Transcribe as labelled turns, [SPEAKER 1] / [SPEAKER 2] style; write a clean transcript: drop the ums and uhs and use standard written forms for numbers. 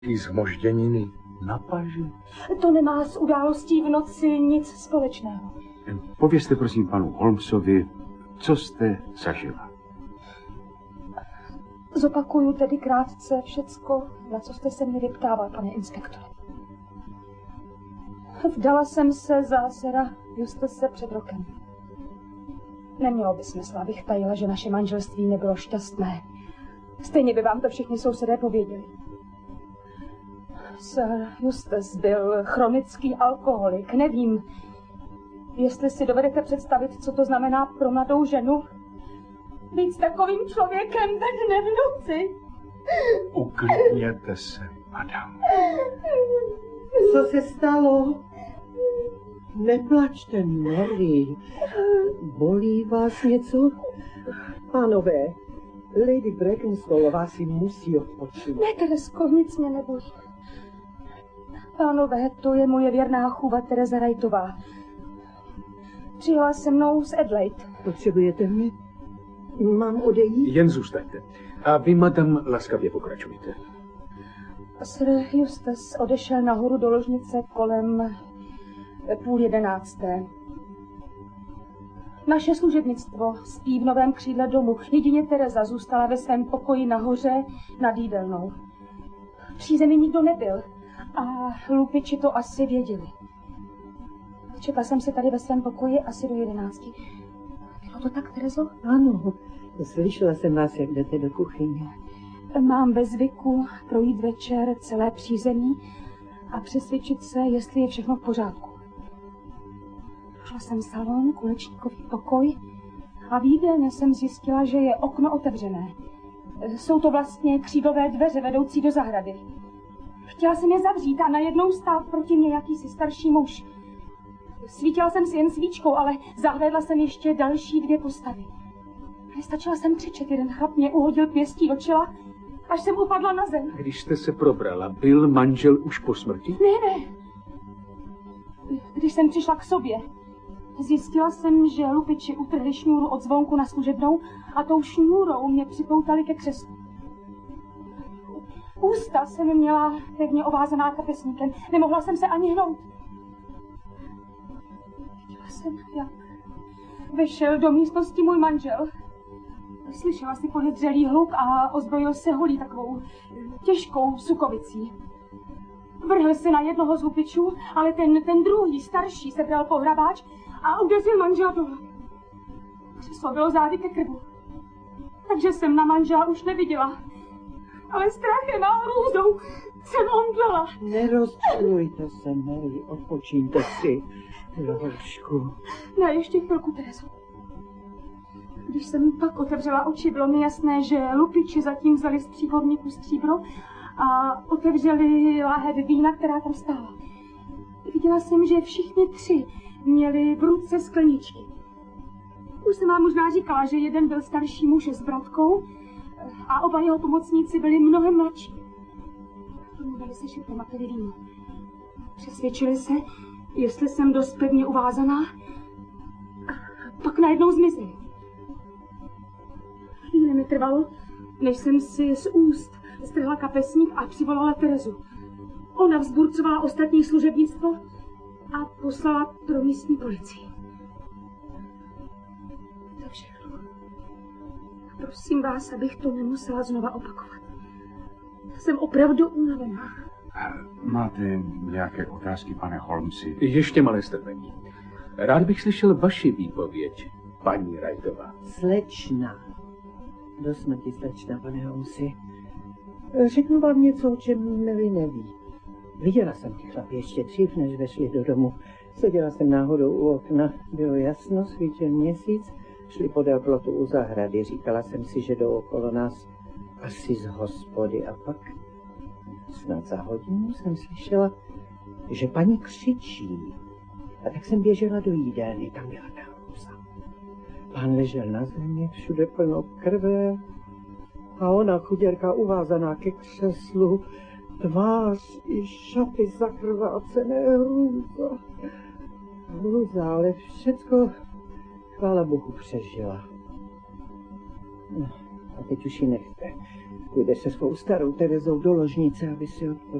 [SPEAKER 1] zmožděniny na paži.
[SPEAKER 2] To nemá s událostí v noci nic společného.
[SPEAKER 3] Povězte prosím panu Holmesovi, co jste zažila.
[SPEAKER 2] Zopakuju tedy krátce všecko, na co jste se mě vyptával, pane inspektore. Vdala jsem se za sera Justase před rokem. Nemělo by smysl, abych tajila, že naše manželství nebylo šťastné. Stejně by vám to všichni sousedé pověděli. Sir Justus byl chronický alkoholik. Nevím, jestli si dovedete představit, co to znamená pro mladou ženu být s takovým člověkem ve dne v noci.
[SPEAKER 1] Uklidněte se, madam.
[SPEAKER 4] Co se stalo? Neplačte, Mary. Bolí vás něco? Pánové, Lady Brackenstolová si musí odpočinout.
[SPEAKER 2] Ne, Teresko, nic mě nebolí. Pánové, to je moje věrná chůva Tereza Wrightová. Přijela se mnou z Adelaide.
[SPEAKER 4] Potřebujete mě? Mám odejít?
[SPEAKER 3] Jen zůstaňte. A vy, madam, laskavě pokračujte.
[SPEAKER 2] Sir Justus odešel nahoru do ložnice kolem 10:30. Naše služebnictvo spí v novém křídle domu. Jedině Tereza zůstala ve svém pokoji nahoře nad jídelnou. V přízemí nikdo nebyl a lupiči to asi věděli. Četla jsem se tady ve svém pokoji asi do 11. Bylo to tak, Terezo?
[SPEAKER 4] Ano, slyšela jsem vás, jak jdete do kuchyně.
[SPEAKER 2] Mám ve zvyku projít večer celé přízemí a přesvědčit se, jestli je všechno v pořádku. Šla jsem salon, kulečníkový pokoj a v jídelně jsem zjistila, že je okno otevřené. Jsou to vlastně křídlové dveře vedoucí do zahrady. Chtěla jsem je zavřít a najednou stál proti mě jakýsi starší muž. Svítila jsem si jen svíčkou, ale zahlédla jsem ještě další 2 postavy. Nestačila jsem křičet, jeden chlap mě uhodil pěstí do čela, až jsem upadla na zem.
[SPEAKER 3] Když jste se probrala, byl manžel už po smrti?
[SPEAKER 2] Ne. Když jsem přišla k sobě, zjistila jsem, že lupiči utrhli šňůru od zvonku na služebnou a tou šňůrou mě připoutali ke křeslu. Ústa jsem měla pevně ovázaná kapesníkem, nemohla jsem se ani hnout. Viděla jsem, jak vešel do místnosti můj manžel. Slyšela si podezřelý hluk a ozbrojil se holí takovou těžkou sukovicí. Vrhl se na jednoho z lupičů, ale ten druhý, starší, sebral pohrabáč a udeřil manžela do hlavy. Křeslo bylo zády ke krbu. Takže jsem na manžela už neviděla. Ale strachem a hrůzou jsem omdlela.
[SPEAKER 4] Nerozčilujte se, Mary, odpočíňte si. Trošku.
[SPEAKER 2] Ne, ještě chvilku, Terezo. Když jsem pak otevřela oči, bylo mi jasné, že lupiči zatím vzali z příhodníku stříbro a otevřeli láhev vína, která tam stála. Viděla jsem, že všichni 3 měli v ruce skleničky. Už jsem vám možná říkala, že jeden byl starší muž s bratkou a oba jeho pomocníci byli mnohem mladší. Mluvili se šeptem a pili víno. Přesvědčili se, jestli jsem dost pevně uvázaná, pak najednou zmizeli. Chvíli mi trvalo, než jsem si z úst strhla kapesník a přivolala Terezu. Ona vzburcovala ostatní služebnictvo a poslala pro místní policii. To je všechno. Prosím vás, abych to nemusela znova opakovat. Jsem opravdu unavená.
[SPEAKER 3] Máte nějaké otázky, pane Holmesi? Ještě malé strpení. Rád bych slyšel vaši výpověď, paní Wrightová.
[SPEAKER 4] Slečna. Do smrti slečna, pane Holmesi. Řeknu vám něco, o čem Mary neví. Viděla jsem ty chlapy ještě dřív, než vešli do domu. Seděla jsem náhodou u okna, bylo jasno, svítil měsíc, šli podél plotu u zahrady. Říkala jsem si, že jdou okolo nás asi z hospody a pak snad za hodinu jsem slyšela, že paní křičí. A tak jsem běžela do jídelny, tam byla ta hrůza. Pán ležel na zemi, všude plno krve a ona, chuděrka, uvázaná ke křeslu, tvář i šaty zakrvácené, hrůza. Hrůza, ale všecko, chvála Bohu, přežila. No, a teď už ji nechte. Půjde se svou starou Terezou do ložnice, aby si odpočinul.